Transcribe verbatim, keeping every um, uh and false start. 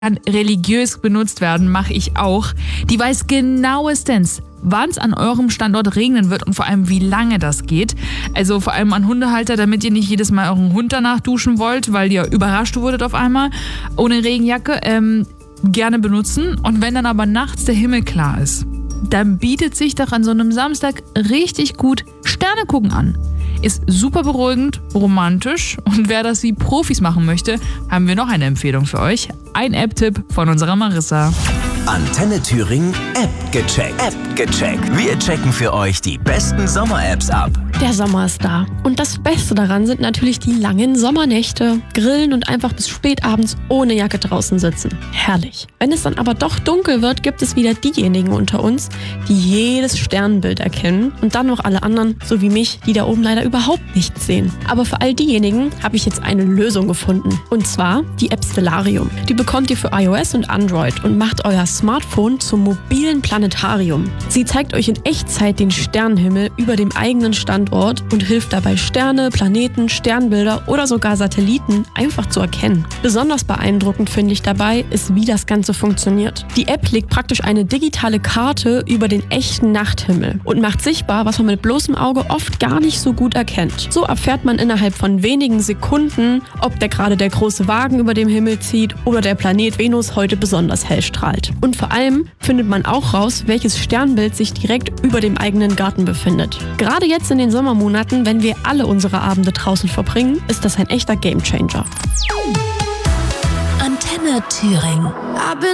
kann religiös benutzt werden, mache ich auch. Die weiß genauestens, wann es an eurem Standort regnen wird und vor allem, wie lange das geht. Also vor allem an Hundehalter, damit ihr nicht jedes Mal euren Hund danach duschen wollt, weil ihr überrascht wurdet auf einmal ohne Regenjacke. Ähm, gerne benutzen. Und wenn dann aber nachts der Himmel klar ist, dann bietet sich doch an so einem Samstag richtig gut Sterne gucken an. Ist super beruhigend, romantisch und wer das wie Profis machen möchte, haben wir noch eine Empfehlung für euch. Ein App-Tipp von unserer Marissa. Antenne Thüringen App gecheckt. App gecheckt. Wir checken für euch die besten Sommer-Apps ab. Der Sommer ist da. Und das Beste daran sind natürlich die langen Sommernächte. Grillen und einfach bis spät abends ohne Jacke draußen sitzen. Herrlich. Wenn es dann aber doch dunkel wird, gibt es wieder diejenigen unter uns, die jedes Sternbild erkennen und dann noch alle anderen, so wie mich, die da oben leider überhaupt nichts sehen. Aber für all diejenigen habe ich jetzt eine Lösung gefunden. Und zwar die App Stellarium. Die bekommt ihr für iOS und Android und macht euer Smartphone zum mobilen Planetarium. Sie zeigt euch in Echtzeit den Sternenhimmel über dem eigenen Standort und hilft dabei, Sterne, Planeten, Sternbilder oder sogar Satelliten einfach zu erkennen. Besonders beeindruckend finde ich dabei, ist, wie das Ganze funktioniert. Die App legt praktisch eine digitale Karte über den echten Nachthimmel und macht sichtbar, was man mit bloßem Auge oft gar nicht so gut erkennt. So erfährt man innerhalb von wenigen Sekunden, ob der gerade der große Wagen über dem Himmel zieht oder der Planet Venus heute besonders hell strahlt. Und vor allem findet man auch raus, welches Sternbild sich direkt über dem eigenen Garten befindet. Gerade jetzt in den Sommermonaten, wenn wir alle unsere Abende draußen verbringen, ist das ein echter Gamechanger. Antenne Thüringen.